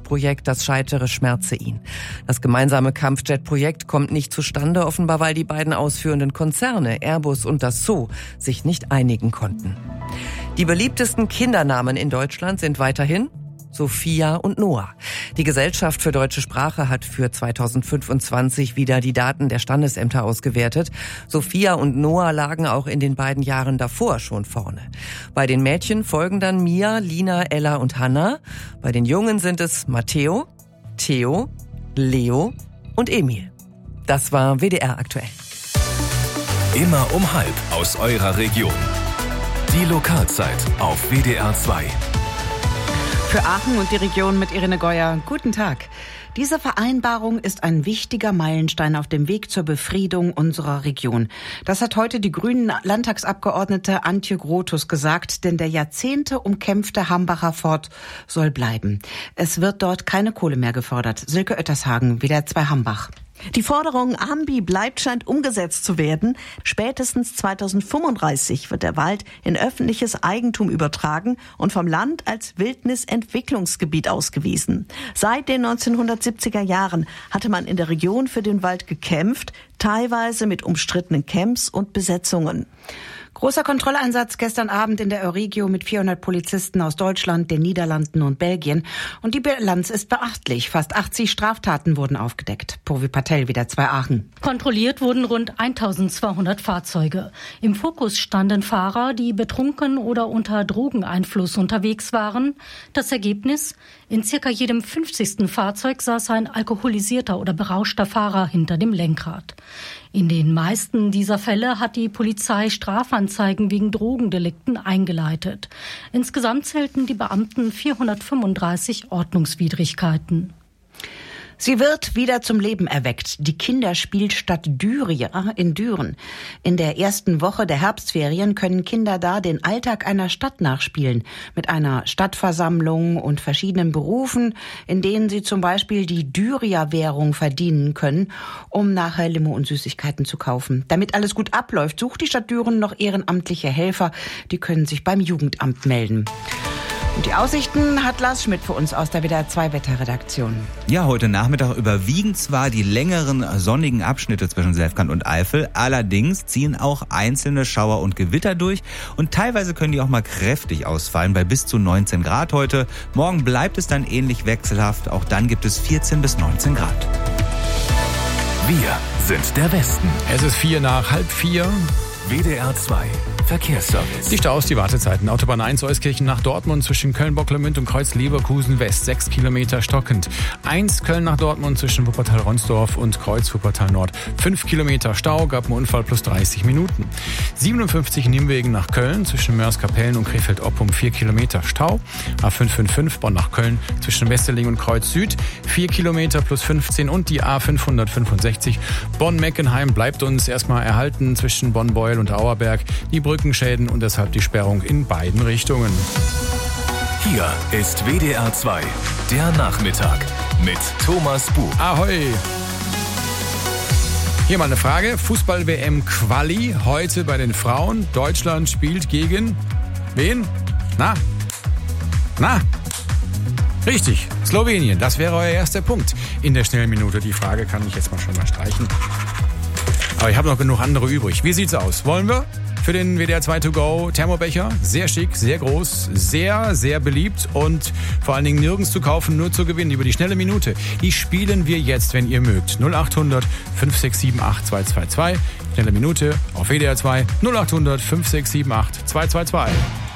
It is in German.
Kampfjetprojekt, das scheitere, schmerze ihn. Das gemeinsame Kampfjetprojekt kommt nicht zustande, offenbar weil die beiden ausführenden Konzerne, Airbus und Dassault, sich nicht einigen konnten. Die beliebtesten Kindernamen in Deutschland sind weiterhin Sophia und Noah. Die Gesellschaft für deutsche Sprache hat für 2025 wieder die Daten der Standesämter ausgewertet. Sophia und Noah lagen auch in den beiden Jahren davor schon vorne. Bei den Mädchen folgen dann Mia, Lina, Ella und Hannah. Bei den Jungen sind es Matteo, Theo, Leo und Emil. Das war WDR aktuell. Immer um 12:30 aus eurer Region. Die Lokalzeit auf WDR 2. Für Aachen und die Region mit Irene Geuer. Guten Tag. Diese Vereinbarung ist ein wichtiger Meilenstein auf dem Weg zur Befriedung unserer Region. Das hat heute die grünen Landtagsabgeordnete Antje Grothus gesagt, denn der Jahrzehnte umkämpfte Hambacher Fort soll bleiben. Es wird dort keine Kohle mehr gefördert. Silke Oettershagen, WDR 2 Hambach. Die Forderung Hambi bleibt scheint umgesetzt zu werden. Spätestens 2035 wird der Wald in öffentliches Eigentum übertragen und vom Land als Wildnisentwicklungsgebiet ausgewiesen. Seit den 1970er Jahren hatte man in der Region für den Wald gekämpft, teilweise mit umstrittenen Camps und Besetzungen. Großer Kontrolleinsatz gestern Abend in der Euregio mit 400 Polizisten aus Deutschland, den Niederlanden und Belgien. Und die Bilanz ist beachtlich. Fast 80 Straftaten wurden aufgedeckt. Purvi Patel, WDR 2 Aachen. Kontrolliert wurden rund 1200 Fahrzeuge. Im Fokus standen Fahrer, die betrunken oder unter Drogeneinfluss unterwegs waren. Das Ergebnis? In circa jedem 50. Fahrzeug saß ein alkoholisierter oder berauschter Fahrer hinter dem Lenkrad. In den meisten dieser Fälle hat die Polizei Strafanzeigen wegen Drogendelikten eingeleitet. Insgesamt zählten die Beamten 435 Ordnungswidrigkeiten. Sie wird wieder zum Leben erweckt. Die Kinderspielstadt Düria in Düren. In der ersten Woche der Herbstferien können Kinder da den Alltag einer Stadt nachspielen. Mit einer Stadtversammlung und verschiedenen Berufen, in denen sie zum Beispiel die Düria-Währung verdienen können, um nachher Limo und Süßigkeiten zu kaufen. Damit alles gut abläuft, sucht die Stadt Düren noch ehrenamtliche Helfer. Die können sich beim Jugendamt melden. Und die Aussichten hat Lars Schmidt für uns aus der WDR 2 Wetterredaktion. Ja, heute Nachmittag überwiegen zwar die längeren sonnigen Abschnitte zwischen Selfkant und Eifel, allerdings ziehen auch einzelne Schauer und Gewitter durch und teilweise können die auch mal kräftig ausfallen bei bis zu 19 Grad heute. Morgen bleibt es dann ähnlich wechselhaft, auch dann gibt es 14 bis 19 Grad. Wir sind der Westen. Es ist 3:04. WDR 2 Verkehrsservice. Die Staus, die Wartezeiten. Autobahn 1 Euskirchen nach Dortmund zwischen Köln-Bocklemünd und Kreuz-Leverkusen West 6 Kilometer stockend. 1 Köln nach Dortmund zwischen Wuppertal-Ronsdorf und Kreuz-Wuppertal-Nord 5 Kilometer Stau, gab einen Unfall plus 30 Minuten. 57 Nimwegen nach Köln zwischen Mörs-Kapellen und Krefeld-Oppum 4 Kilometer Stau. A555 Bonn nach Köln zwischen Westerling und Kreuz Süd 4 Kilometer plus 15 und die A565 Bonn-Meckenheim bleibt uns erstmal erhalten zwischen Bonn-Beuel und Auerberg. Die Brückenschäden und deshalb die Sperrung in beiden Richtungen. Hier ist WDR 2, der Nachmittag mit Thomas Buch. Ahoi! Hier mal eine Frage. Fußball-WM-Quali heute bei den Frauen. Deutschland spielt gegen wen? Na? Richtig, Slowenien. Das wäre euer erster Punkt in der schnellen Minute. Die Frage kann ich jetzt schon mal streichen. Aber ich habe noch genug andere übrig. Wie sieht's aus? Wollen wir für den WDR 2 To Go Thermobecher? Sehr schick, sehr groß, sehr, sehr beliebt und vor allen Dingen nirgends zu kaufen, nur zu gewinnen. Über die schnelle Minute. Die spielen wir jetzt, wenn ihr mögt. 0800 5678 222. Schnelle Minute auf WDR 2 0800 5678 222.